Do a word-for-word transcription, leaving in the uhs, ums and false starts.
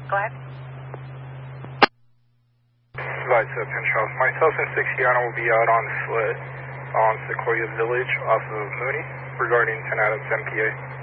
Go ahead. Advise uh, Penthouse. Myself and Sixiano will be out on foot on Sequoia Village off of Mooney regarding ten Adams M P A.